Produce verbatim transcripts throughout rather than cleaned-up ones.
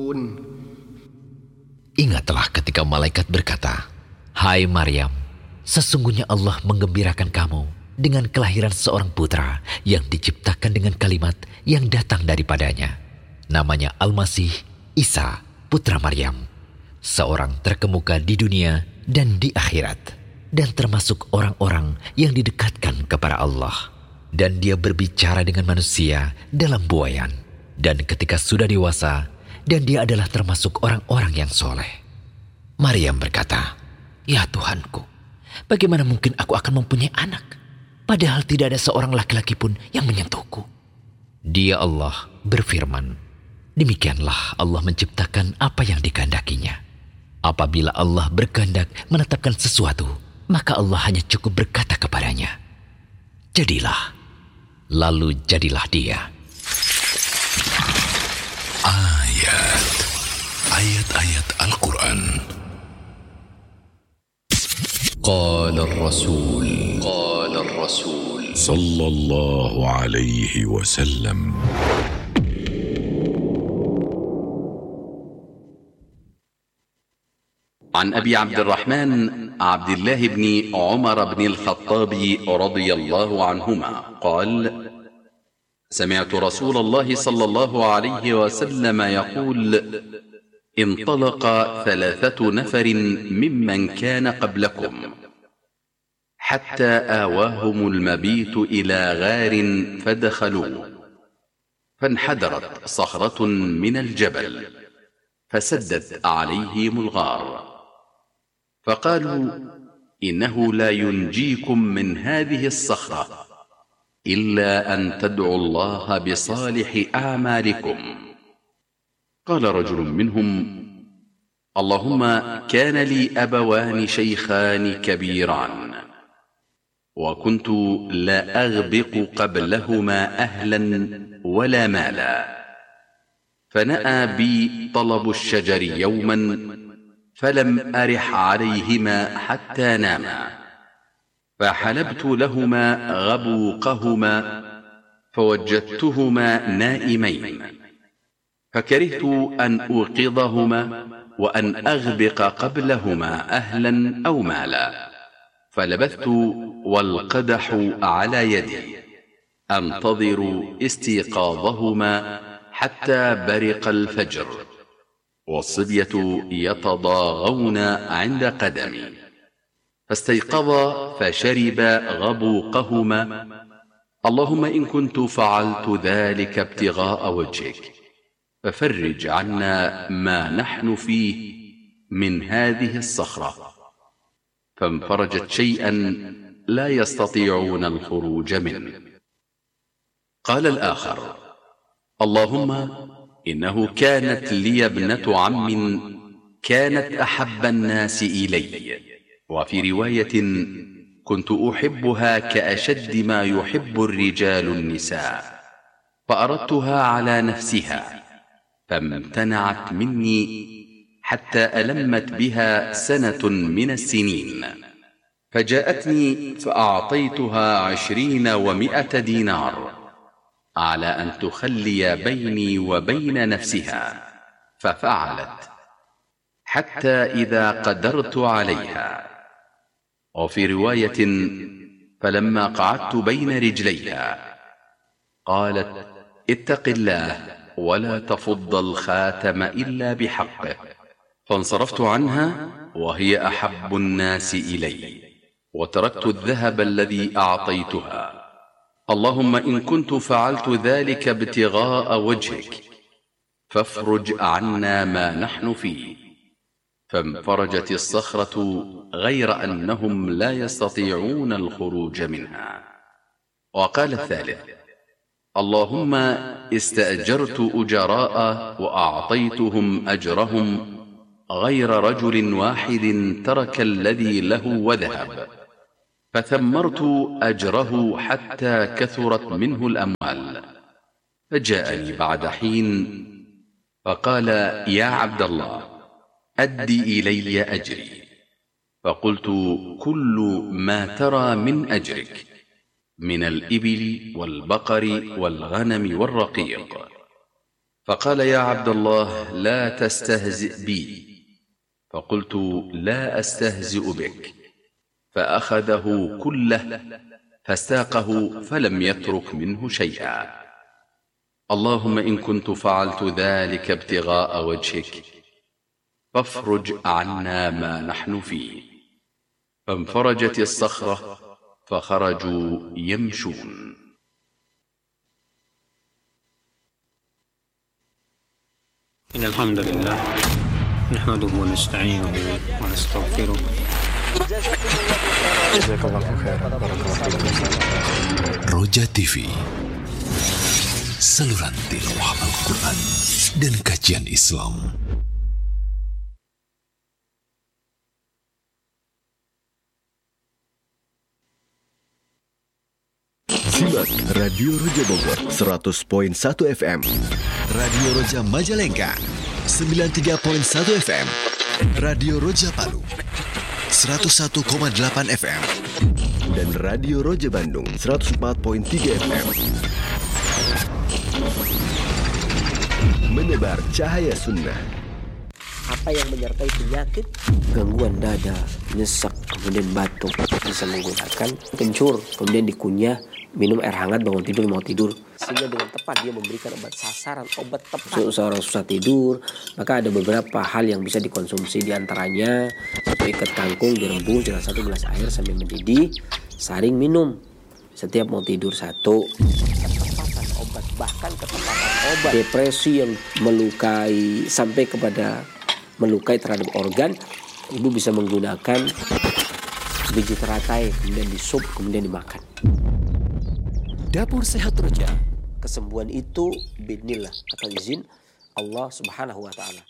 Ingatlah ketika malaikat berkata, "Hai Maryam, sesungguhnya Allah menggembirakan kamu dengan kelahiran seorang putra yang diciptakan dengan kalimat yang datang daripadanya. Namanya Al-Masih Isa, putra Maryam, seorang terkemuka di dunia dan di akhirat, dan termasuk orang-orang yang didekatkan kepada Allah. Dan dia berbicara dengan manusia dalam buayan, dan ketika sudah dewasa, dan dia adalah termasuk orang-orang yang soleh." Maryam berkata, "Ya Tuhanku, bagaimana mungkin aku akan mempunyai anak, padahal tidak ada seorang laki-laki pun yang menyentuhku?" Dia Allah berfirman, "Demikianlah Allah menciptakan apa yang dikehendakinya. Apabila Allah berkehendak menetapkan sesuatu, maka Allah hanya cukup berkata kepadanya, 'Jadilah,' lalu jadilah dia." Ayat Ayat-ayat Al-Quran. Qala Rasul Qala Rasul Sallallahu alaihi wasallam. عن أبي عبد الرحمن عبد الله بن عمر بن الخطاب رضي الله عنهما قال: سمعت رسول الله صلى الله عليه وسلم يقول: انطلق ثلاثة نفر ممن كان قبلكم حتى آواهم المبيت إلى غار فدخلوه، فانحدرت صخرة من الجبل فسدت عليهم الغار، فقالوا: إنه لا ينجيكم من هذه الصخرة إلا أن تدعوا الله بصالح أعمالكم. قال رجل منهم: اللهم كان لي أبوان شيخان كبيران، وكنت لا أغبق قبلهما أهلا ولا مالا، فنأى بي طلب الشجر يوما فلم أرح عليهما حتى ناما، فحلبت لهما غبوقهما فوجدتهما نائمين، فكرهت أن أوقظهما وأن أغبق قبلهما أهلا أو مالا، فلبثت والقدح على يدي أنتظر استيقاظهما حتى برق الفجر، والصبية يتضاغون عند قدمي، فاستيقظا فشربا غبوقهما. اللهم إن كنت فعلت ذلك ابتغاء وجهك ففرج عنا ما نحن فيه من هذه الصخرة، فانفرجت شيئا لا يستطيعون الخروج منه. قال الآخر: اللهم إنه كانت لي ابنة عم كانت أحب الناس إلي، وفي رواية: كنت أحبها كأشد ما يحب الرجال النساء، فأردتها على نفسها فامتنعت مني حتى ألمت بها سنة من السنين، فجاءتني فأعطيتها عشرين ومائة دينار على أن تخلي بيني وبين نفسها، ففعلت حتى إذا قدرت عليها. وفي رواية: فلما قعدت بين رجليها قالت: اتق الله ولا تفض الخاتم إلا بحقه، فانصرفت عنها وهي أحب الناس إلي، وتركت الذهب الذي أعطيتها. اللهم إن كنت فعلت ذلك ابتغاء وجهك فافرج عنا ما نحن فيه. فانفرجت الصخرة غير أنهم لا يستطيعون الخروج منها. وقال الثالث: اللهم استأجرت أجراء وأعطيتهم أجرهم غير رجل واحد ترك الذي له وذهب، فثمرت أجره حتى كثرت منه الأموال، فجاءني بعد حين فقال: يا عبد الله أدي إلي أجري. فقلت: كل ما ترى من أجرك من الإبل والبقر والغنم والرقيق. فقال يا عبد الله لا تستهزئ بي، فقلت لا أستهزئ بك، فأخذه كله فاستاقه فلم يترك منه شيئا. اللهم إن كنت فعلت ذلك ابتغاء وجهك فافرج عنا ما نحن فيه. فانفرجت الصخرة فخرجوا يمشون. إن الحمد لله نحمده ونستعينه ونستغفره. Roja T V, saluran tilawah Al-Quran dan kajian Islam. Simak Radio Roja Bogor seratus koma satu F M, Radio Roja Majalengka sembilan puluh tiga koma satu F M, Radio Roja Palu seratus satu koma delapan F M, dan Radio Roja Bandung seratus empat koma tiga F M. Menebar cahaya sunnah. Apa yang menyertai penyakit, gangguan dada, nyesak, kemudian batuk, bisa menggunakan kencur, kemudian dikunyah, minum air hangat bangun tidur mau tidur, sehingga dengan tepat dia memberikan obat sasaran, obat tepat. Seorang susah tidur, maka ada beberapa hal yang bisa dikonsumsi, diantaranya satu ikat kangkung direbus dengan satu gelas air sambil mendidih, saring minum setiap mau tidur satu. Ketepatan obat, bahkan ketepatan obat depresi yang melukai sampai kepada melukai terhadap organ, ibu bisa menggunakan biji teratai, kemudian disup, kemudian dimakan. Dapur Sehat Roja. Kesembuhan itu biidznillah, atau izin Allah Subhanahu wa taala.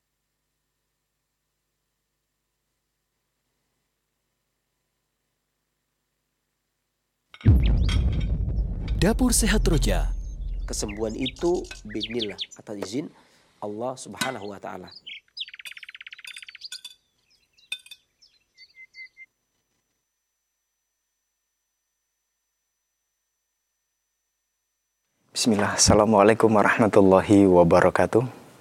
Dapur Sehat Roja. Kesembuhan itu biidznillah, atau izin Allah Subhanahu wa taala. Bismillah, Assalamualaikum warahmatullahi wabarakatuh.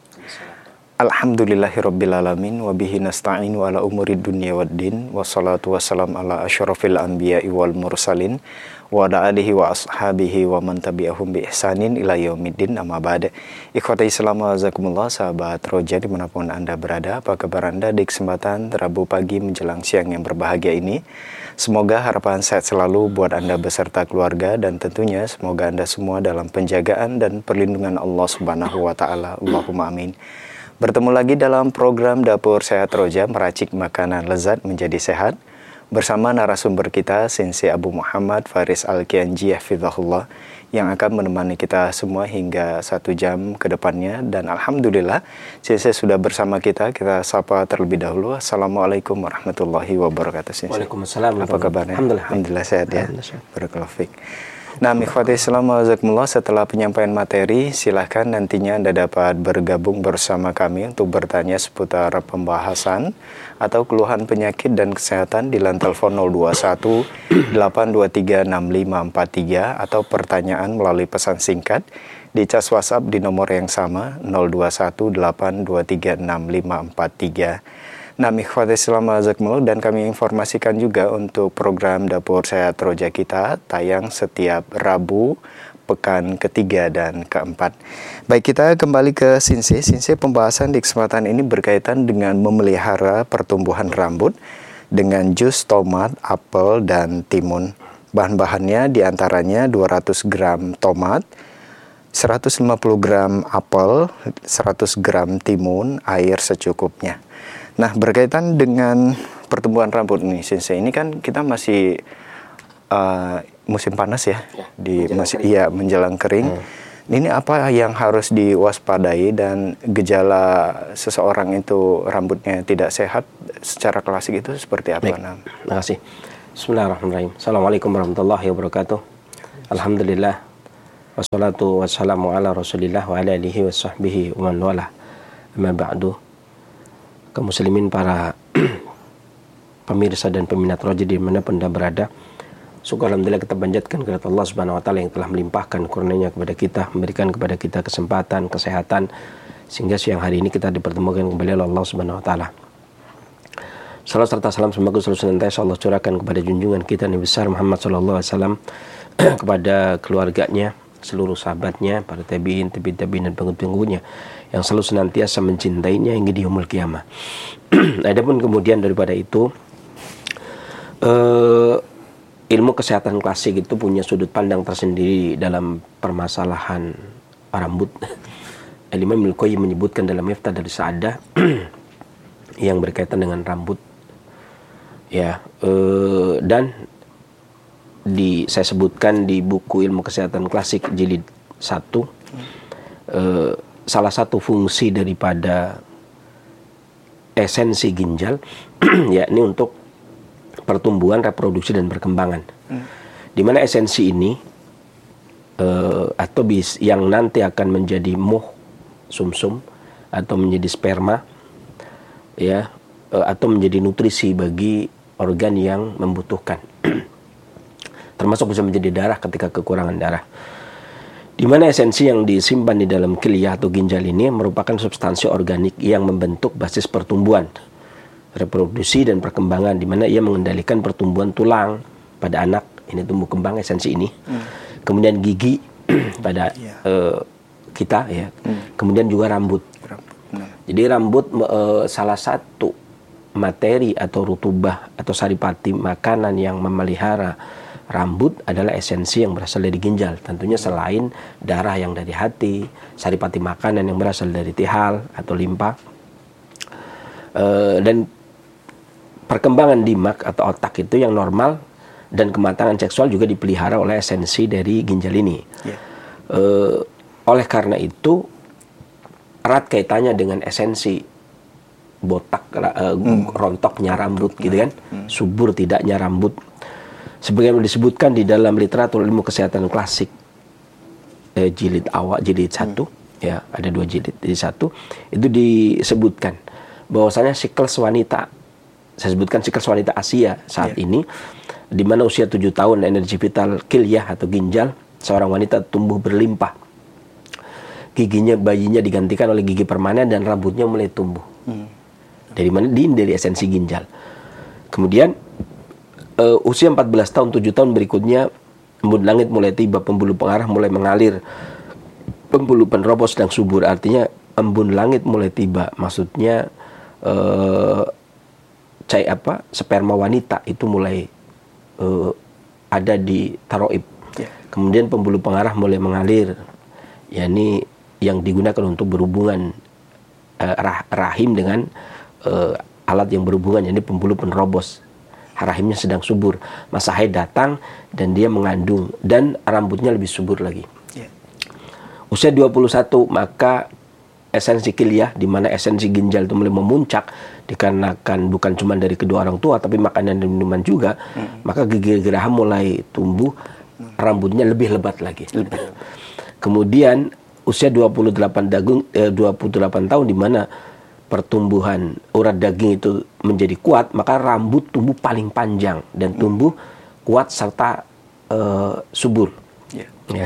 Alhamdulillahirrabbilalamin, wabihi nasta'in wa ala umurid dunia waddin, wassalatu wassalam ala asyrafil anbiya'i wal mursalin, wa ala alihi wa ashabihi wa man tabi'ahum bi ihsanin ila yaumiddin, amma ba'da. Ikhwati Islam wa azakumullah, sahabat Roja dimanapun Anda berada, apa kabar Anda di kesempatan Rabu pagi menjelang siang yang berbahagia ini? Semoga harapan sehat selalu buat Anda beserta keluarga, dan tentunya semoga Anda semua dalam penjagaan dan perlindungan Allah Subhanahu wa taala. Allahumma amin. Bertemu lagi dalam program Dapur Sehat Roja, meracik makanan lezat menjadi sehat, bersama narasumber kita Sensei Abu Muhammad Faris Al-Kianji hafizahullah, yang akan menemani kita semua hingga satu jam ke depannya. Dan Alhamdulillah Sensei sudah bersama kita. Kita sapa terlebih dahulu. Assalamualaikum warahmatullahi wabarakatuh Sensei. Waalaikumsalam. Apa kabarnya? Alhamdulillah. Alhamdulillah sehat ya. Barakallahu fiik. Nah, ikhwati Islam wa jazakumullah, setelah penyampaian materi, silahkan nantinya Anda dapat bergabung bersama kami untuk bertanya seputar pembahasan atau keluhan penyakit dan kesehatan di line telepon nol dua satu delapan dua tiga enam lima empat tiga, atau pertanyaan melalui pesan singkat di cas WhatsApp di nomor yang sama nol dua satu delapan dua tiga enam lima empat tiga. Nah, ikhwati Islam wa jazakumullah, dan kami informasikan juga untuk program Dapur Sehat Roja kita tayang setiap Rabu pekan ketiga dan keempat. Baik, kita kembali ke Sensei. Sensei, pembahasan di kesempatan ini berkaitan dengan memelihara pertumbuhan rambut dengan jus tomat, apel, dan timun. Bahan-bahannya diantaranya dua ratus gram tomat, seratus lima puluh gram apel, seratus gram timun, air secukupnya. Nah, berkaitan dengan pertumbuhan rambut nih Sensei, ini kan kita masih uh, musim panas ya, ya di masih kering. Iya menjelang kering. Hmm. Ini apa yang harus diwaspadai, dan gejala seseorang itu rambutnya tidak sehat secara klasik itu seperti apa? Baik, terima kasih. Bismillahirrahmanirrahim. Assalamualaikum warahmatullahi wabarakatuh. Alhamdulillah, wassalatu wassalamu ala rasulillah wa ala alihi wa sahbihi wa man wala. Amma ba'du. Kaum muslimin, para pemirsa dan peminat Roja di mana Anda berada, Syukur alhamdulillah kita panjatkan kepada Allah Subhanahu wa taala yang telah melimpahkan kurnia-Nya kepada kita, memberikan kepada kita kesempatan, kesehatan sehingga siang hari ini kita dipertemukan kembali oleh Allah Subhanahu wa taala. Salam serta salam semoga selalu senantiasa Allah curahkan kepada junjungan kita Nabi besar Muhammad sallallahu alaihi wasallam, kepada keluarganya, seluruh sahabatnya, para tabi'in, tabi'in, tabi'in dan pengikut-pengikutnya yang selalu senantiasa mencintainya hingga di yaumul qiyamah. Adapun kemudian daripada itu, uh, ilmu kesehatan klasik itu punya sudut pandang tersendiri dalam permasalahan rambut. Imam Ibnu Qayyim menyebutkan dalam Miftah dari Sa'adah yang berkaitan dengan rambut. Ya, eh, dan di saya sebutkan di buku Ilmu Kesehatan Klasik jilid satu, eh, salah satu fungsi daripada esensi ginjal yakni untuk pertumbuhan, reproduksi dan perkembangan. Hmm. Di mana esensi ini uh, atau bis yang nanti akan menjadi muh sumsum atau menjadi sperma, ya, uh, atau menjadi nutrisi bagi organ yang membutuhkan. Termasuk bisa menjadi darah ketika kekurangan darah. Di mana esensi yang disimpan di dalam kiliah atau ginjal ini merupakan substansi organik yang membentuk basis pertumbuhan, reproduksi dan perkembangan, di mana ia mengendalikan pertumbuhan tulang pada anak, ini tumbuh kembang esensi ini, hmm. kemudian gigi pada yeah. uh, kita, ya, hmm. kemudian juga rambut. rambut. Nah. Jadi rambut uh, salah satu materi atau rutubah atau saripati makanan yang memelihara rambut adalah esensi yang berasal dari ginjal. Tentunya selain darah yang dari hati, saripati makanan yang berasal dari tihal atau limpa, uh, dan perkembangan dimak atau otak itu yang normal dan kematangan seksual juga dipelihara oleh esensi dari ginjal ini. Yeah. E, oleh karena itu erat kaitannya dengan esensi botak, e, mm. rontoknya rambut, gitu kan, mm. subur tidaknya rambut. Sebagaimana disebutkan di dalam literatur ilmu kesehatan klasik e, jilid awal, jilid satu, mm. ya ada dua jilid, di satu itu disebutkan bahwasanya siklus wanita, saya sebutkan siklus wanita Asia saat yeah. ini, di mana usia tujuh tahun energi vital kilyah atau ginjal seorang wanita tumbuh berlimpah. Giginya bayinya digantikan oleh gigi permanen dan rambutnya mulai tumbuh. Hmm. Dari mana? Di, dari esensi ginjal. Kemudian uh, usia empat belas tahun, tujuh tahun berikutnya embun langit mulai tiba, pembuluh pengarah mulai mengalir, pembuluh penerobos sedang subur. Artinya embun langit mulai tiba, maksudnya uh, cai apa sperma wanita itu mulai uh, ada di taroib. Yeah. Kemudian pembuluh pengarah mulai mengalir, yakni yang digunakan untuk berhubungan uh, rah, rahim dengan uh, alat yang berhubungan, yakni pembuluh penerobos. Rahimnya sedang subur, masa haid datang dan dia mengandung dan rambutnya lebih subur lagi. Yeah. Usia dua puluh satu maka esensi kilyah, di mana esensi ginjal itu mulai memuncak dikarenakan bukan cuma dari kedua orang tua tapi makanan dan minuman juga, hmm. maka gigi geraham mulai tumbuh, rambutnya lebih lebat lagi. Lebih. Kemudian usia dua puluh delapan dagung eh, dua puluh delapan tahun, di mana pertumbuhan urat daging itu menjadi kuat, maka rambut tumbuh paling panjang dan tumbuh kuat serta eh, subur. Yeah. Ya.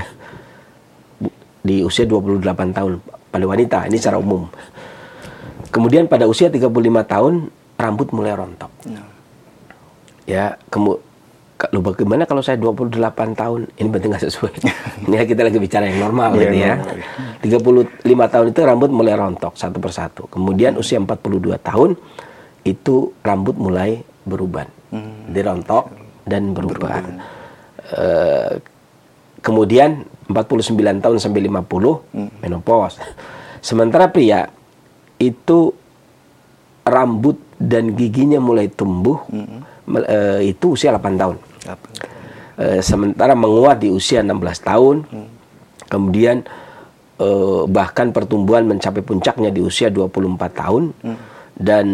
Di usia dua puluh delapan tahun pada wanita, ini secara umum. Kemudian pada usia tiga puluh lima tahun rambut mulai rontok. No. Ya, kemu kalau bagaimana kalau saya dua puluh delapan tahun, ini berarti nggak sesuai. Ini kita lagi bicara yang normal gitu ya. tiga puluh lima tahun itu rambut mulai rontok satu persatu. Kemudian usia empat puluh dua tahun itu rambut mulai beruban. Hmm. Dirontok dan beruban. Uh, kemudian empat puluh sembilan tahun sampai lima puluh hmm. menopause. Sementara pria itu rambut dan giginya mulai tumbuh hmm. uh, itu usia delapan tahun. Uh, sementara menguat di usia enam belas tahun. Hmm. Kemudian uh, bahkan pertumbuhan mencapai puncaknya di usia dua puluh empat tahun. Hmm. Dan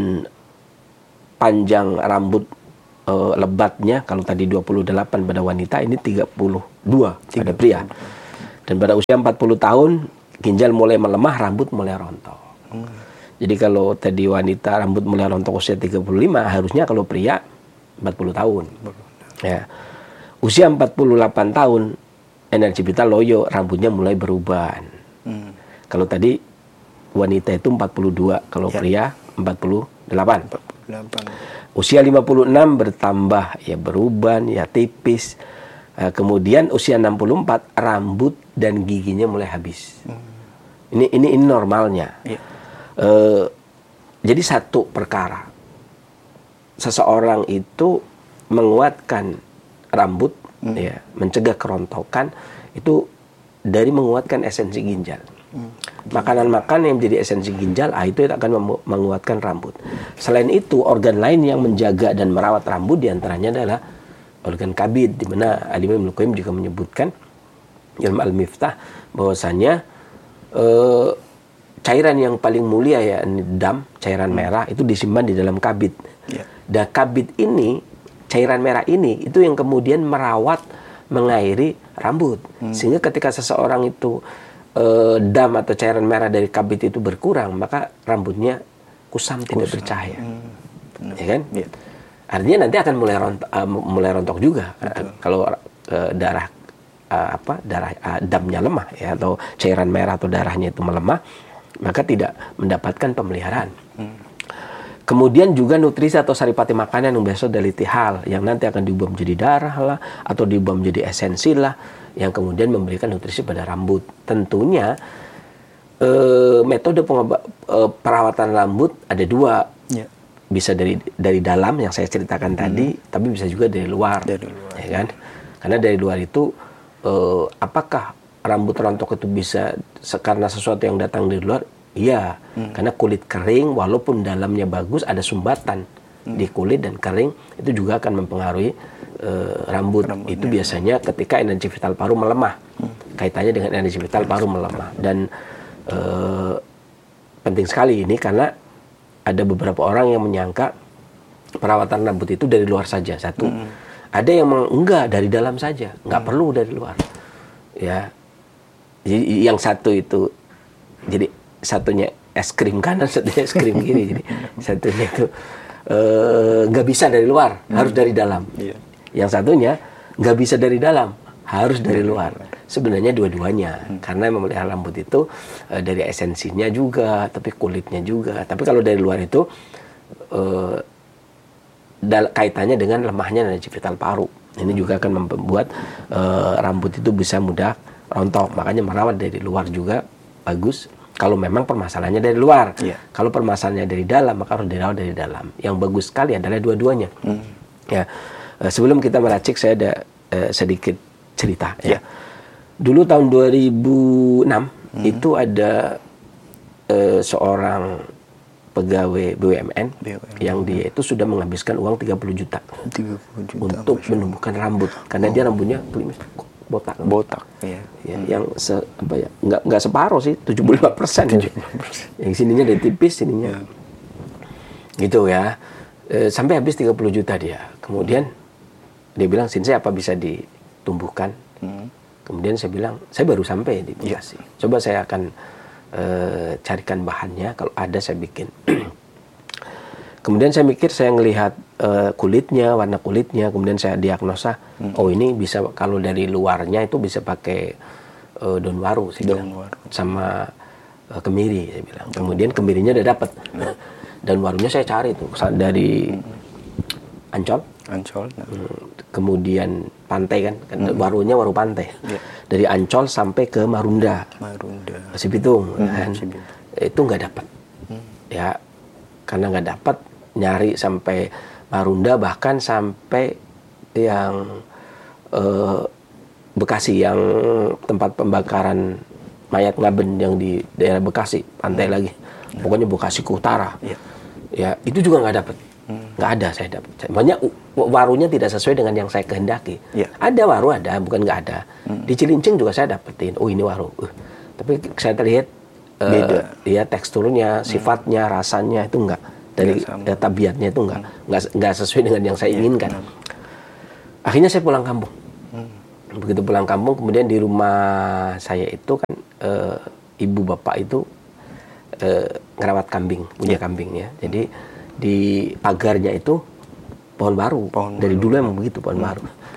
panjang rambut uh, lebatnya kalau tadi dua puluh delapan pada wanita, ini tiga puluh dua pada pria. Dan pada usia empat puluh tahun ginjal mulai melemah, rambut mulai rontok. Hmm. Jadi kalau tadi wanita rambut mulai rontok usia tiga puluh lima, harusnya kalau pria empat puluh tahun. Ya. Usia empat puluh delapan tahun, energi vital loyo, rambutnya mulai berubah. Hmm. Kalau tadi wanita itu empat puluh dua, kalau ya. Pria empat puluh delapan. empat puluh delapan. Usia lima puluh enam bertambah, ya beruban, ya tipis. Uh, kemudian usia enam puluh empat, rambut dan giginya mulai habis. Hmm. Ini ini ini normalnya. Ya. Uh, jadi satu perkara, seseorang itu menguatkan rambut, hmm. ya, mencegah kerontokan itu dari menguatkan esensi ginjal. Hmm. Makanan-makanan yang menjadi esensi ginjal, ah, itu akan menguatkan rambut. Selain itu, organ lain yang menjaga dan merawat rambut diantaranya adalah organ kabid, di mana Al-Imam Ibnu Qayyim juga menyebutkan dalam Al-Miftah bahwasanya eh, cairan yang paling mulia, ya dam, cairan merah, itu disimpan di dalam kabid. Yeah. Dan kabid ini, cairan merah ini, itu yang kemudian merawat, mengairi rambut. Hmm. Sehingga ketika seseorang itu Uh, dam atau cairan merah dari kabid itu berkurang, maka rambutnya kusam, kusam. tidak bercahaya, hmm. ya kan? Ya. Artinya nanti akan mulai rontok, uh, mulai rontok juga uh, kalau uh, darah uh, apa darah uh, damnya lemah, ya, atau cairan merah atau darahnya itu melemah, maka tidak mendapatkan pemeliharaan. Hmm. Kemudian juga nutrisi atau saripati makanan yang biasa dari tihal, yang nanti akan diubah menjadi darah lah, atau diubah menjadi esensi lah, yang kemudian memberikan nutrisi pada rambut. Tentunya eh, metode pengobat, eh, perawatan rambut ada dua, ya. Bisa dari dari dalam yang saya ceritakan hmm. tadi, tapi bisa juga dari luar, dari luar. Ya kan? Karena dari luar itu eh, apakah rambut rontok itu bisa karena sesuatu yang datang dari luar? Iya, hmm. karena kulit kering walaupun dalamnya bagus, ada sumbatan hmm. di kulit dan kering, itu juga akan mempengaruhi uh, rambut. Rambutnya. Itu biasanya ketika energi vital paru melemah, hmm. kaitannya dengan energi vital paru melemah. Dan uh, penting sekali ini karena ada beberapa orang yang menyangka perawatan rambut itu dari luar saja. Satu, hmm. ada yang enggak, dari dalam saja, nggak hmm. perlu dari luar. Ya, jadi yang satu itu, jadi satunya es krim kanan, satunya es krim kiri, jadi satunya itu nggak uh, bisa dari luar, hmm. harus dari dalam. Yeah. Yang satunya nggak bisa dari dalam, harus dari luar. Sebenarnya dua-duanya, hmm. karena memelihara rambut itu uh, dari esensinya juga, tapi kulitnya juga. Tapi kalau dari luar itu uh, dal- kaitannya dengan lemahnya energi vital paru. Ini juga akan membuat uh, rambut itu bisa mudah rontok. Makanya merawat dari luar juga bagus. Kalau memang permasalahannya dari luar, yeah. kalau permasalahannya dari dalam, maka harus dirawat dari dalam. Yang bagus sekali adalah dua-duanya. Mm. Ya, sebelum kita meracik, saya ada uh, sedikit cerita. Yeah. Ya, dulu tahun dua ribu enam mm. itu ada uh, seorang pegawai B U M N, B U M N yang dia itu sudah menghabiskan uang tiga puluh juta, tiga puluh juta untuk menumbuhkan rambut, karena oh. dia rambutnya klimis. botak botak ya, ya hmm. yang se, apa ya nggak nggak separuh sih, tujuh puluh lima persen yang sininya dari tipis, sininya ya. Gitu ya, e, sampai habis tiga puluh juta dia. Kemudian dia bilang, "Sin, saya apa bisa ditumbuhkan?" hmm. Kemudian saya bilang, "Saya baru sampai di Bekasi, ya. Coba saya akan e, carikan bahannya, kalau ada saya bikin." Kemudian saya mikir, saya ngelihat uh, kulitnya, warna kulitnya, kemudian saya diagnosa, hmm. oh ini bisa, kalau dari luarnya itu bisa pakai uh, daun waru, saya bilang, waru. sama uh, kemiri, saya bilang. Kemudian kemirinya udah dapat, hmm. daun warunya saya cari tuh dari hmm. Ancol, Ancol, nah. kemudian pantai kan, hmm. warunya waru pantai, yeah. dari Ancol sampai ke Marunda, Marunda, Cibitung, hmm. kan? Cibitung. Itu nggak dapat, hmm. ya, karena nggak dapat. Nyari sampai Marunda, bahkan sampai yang eh, Bekasi, yang tempat pembakaran mayat Ngaben yang di daerah Bekasi, pantai hmm. lagi, hmm. pokoknya Bekasi ke utara, ya, ya itu juga nggak dapat, hmm. nggak ada saya dapat. Banyak warunya tidak sesuai dengan yang saya kehendaki. Ya. Ada waru, ada, bukan nggak ada. Hmm. Di Cilincing juga saya dapetin, oh ini waru, uh. tapi saya terlihat uh, ya teksturnya, sifatnya, hmm. rasanya itu enggak. Dari ya, tabiatnya itu enggak, hmm. enggak enggak sesuai dengan yang saya inginkan. Ya, akhirnya saya pulang kampung. Hmm. Begitu pulang kampung, kemudian di rumah saya itu kan e, ibu bapak itu e, ngerawat kambing, punya ya. kambing ya. Jadi di pagarnya itu pohon baru. Pohon Dari baru. dulu emang begitu, pohon hmm. baru. Okay.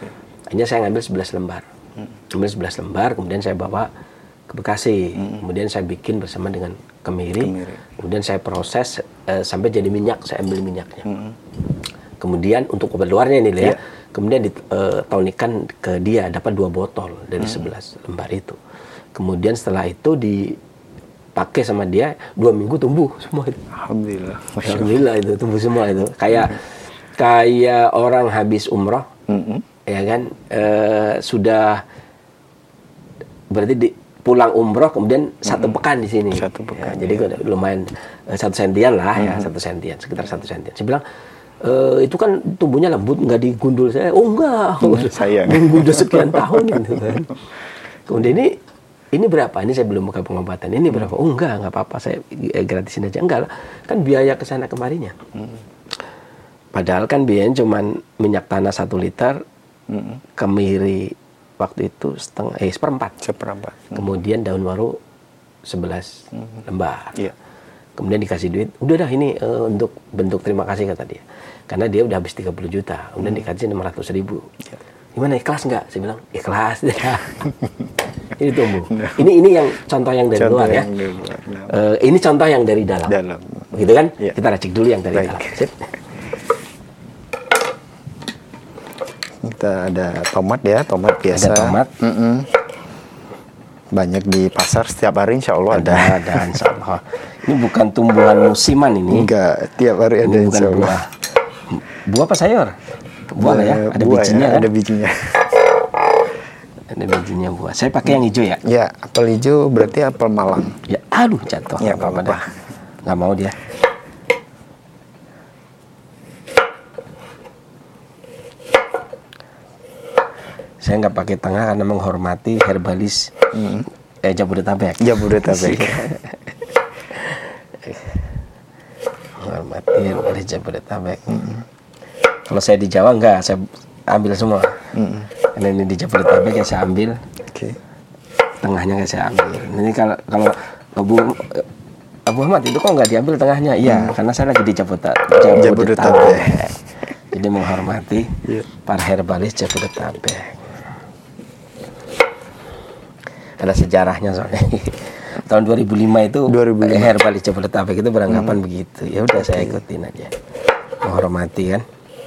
Akhirnya saya ngambil sebelas lembar. Ambil sebelas lembar, kemudian saya bawa ke Bekasi. Hmm. Kemudian saya bikin bersama dengan kemiri. kemiri. Kemudian saya proses uh, sampai jadi minyak, saya ambil minyaknya. Hmm. Kemudian untuk obat luarnya ini ya, yeah. kemudian ditonikan uh, ke dia, dapat dua botol dari hmm. sebelas lembar itu. Kemudian setelah itu dipakai sama dia, dua minggu tumbuh semua itu. Alhamdulillah. Alhamdulillah itu tumbuh semua itu. Kayak hmm. kayak orang habis umroh. Hmm. Ya kan, uh, sudah berarti di, pulang umroh kemudian mm-hmm. satu pekan di sini. Satu pekan. Ya, jadi ya. lumayan uh, satu sentian lah mm-hmm. ya, satu sentian, sekitar satu sentian. Saya bilang e, itu kan tumbuhnya lembut, nggak digundul saya. Oh enggak, mm, sayang. Nunggu udah sekian tahun gitu kan. Kemudian ini ini berapa? Ini saya belum buka pengobatan. Ini berapa? Oh enggak, nggak apa-apa, saya gratisin aja. Enggak lah, kan biaya kesana kemarinya. Mm-hmm. Padahal kan biayanya cuma minyak tanah satu liter. Mm-hmm. Kemiri waktu itu setengah eh seperempat seperempat mm-hmm. kemudian daun waru sebelas mm-hmm. lembar yeah. Kemudian dikasih duit, udah dah ini uh, untuk bentuk terima kasih kata dia, karena dia udah habis tiga puluh juta, kemudian mm-hmm. dikasih enam ratus ribu. Yeah. Gimana, ikhlas nggak? Saya bilang ikhlas. Ini tumbuh. No. Ini ini yang contoh yang dari contoh luar yang ya luar. No. Uh, ini contoh yang dari dalam, dalam. Begitu kan? Yeah. Kita racik dulu yang dari Baik. dalam. Sip. Kita ada tomat ya, tomat biasa. Ada tomat. Mm-mm. Banyak di pasar setiap hari, insya Allah ada. Ada, ada insya Allah. Ini bukan tumbuhan musiman ini. Enggak, tiap hari ada, insya Allah. Buah. Buah apa sayur? Buah lah ya, ada buah bijinya ya, kan? Ada bijinya. Ada bijinya buah. Saya pakai yang hijau ya? Ya, apel hijau berarti apel Malang. Ya, aduh jatuh. Ya, nggak apa-apa. Nggak mau dia. Saya nggak pakai tengah karena menghormati herbalis hmm. eh, Jabodetabek. Jabodetabek. Menghormati herbalis Jabodetabek. Hmm. Kalau saya di Jawa enggak, saya ambil semua. Hmm. Karena ini di Jabodetabek ya saya ambil. Okay. Tengahnya nggak saya ambil. Ini kalau kalau Abu Abu Ahmad itu kok nggak diambil tengahnya? Iya, hmm. karena saya lagi di Jabodetabek. Jabodetabek. Jadi menghormati yeah. para herbalis Jabodetabek. Ada sejarahnya soalnya. Tahun dua ribu lima itu dua ribu lima. Herbalis Jabodetabek itu beranggapan hmm. begitu. Ya udah saya ikutin aja. Menghormati kan.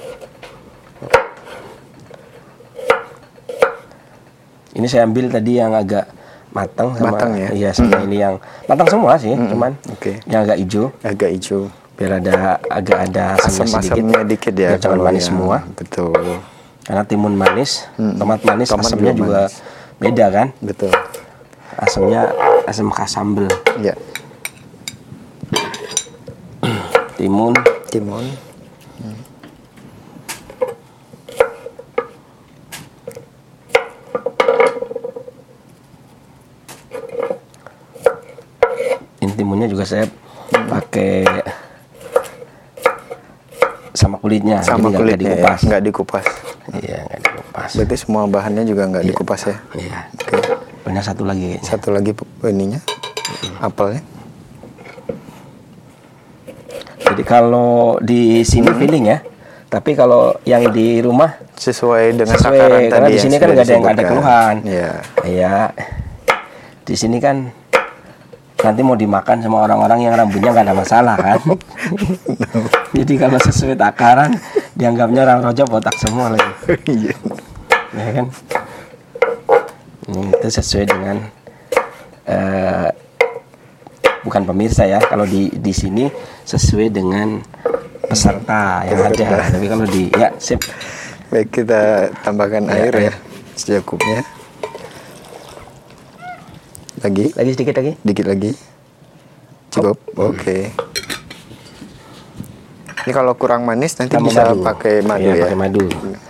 Ini saya ambil tadi yang agak matang sama matang ya. Iya, sama hmm. ini yang matang semua sih, hmm. cuman okay. yang agak hijau. Agak hijau. Biar ada agak ada asamnya sedikit. Asamnya dikit ya. Jangan manis yang, semua. Betul. Karena timun manis, hmm. tomat manis, tomat asamnya juga manis. Beda kan? Betul. Asamnya asam khas sambel. Ya. Timun. Timun. Hmm. Ini timunnya juga saya hmm. pakai sama kulitnya. Sama jadi kulitnya nggak dikupas. Ya, nggak dikupas. Iya, nggak dikupas. Berarti semua bahannya juga nggak iya. dikupas ya? Iya. Oke. Banyak satu lagi kayaknya. Satu lagi ininya, hmm. apelnya. Jadi kalau di sini hmm. feeling ya, tapi kalau yang di rumah sesuai dengan sesuai, takaran karena tadi di sini kan nggak ada yang nggak ada keluhan. Iya. Iya. Di sini kan nanti mau dimakan sama orang-orang yang rambutnya nggak ada masalah kan. No. Jadi kalau sesuai takaran dianggapnya orang rojo botak semua lagi. Iya. Ya kan. Ini itu sesuai dengan uh, bukan pemirsa ya. Kalau di di sini sesuai dengan peserta yang ada. Tapi kalau di ya sip. Baik, kita tambahkan ya, air ya, air. secukupnya. Lagi? Lagi sedikit lagi? Dikit lagi. Cukup. Oh. Oke. Okay. Ini kalau kurang manis nanti Tambah bisa madu. pakai madu ya. ya. Pakai madu.